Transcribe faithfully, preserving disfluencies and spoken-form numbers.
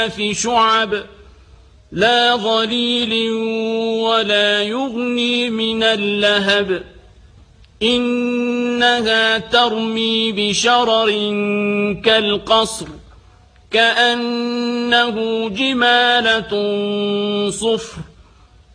في شعب لا ظليل ولا يغني من اللهب إنها ترمي بشرر كالقصر كأنه جمالة صفر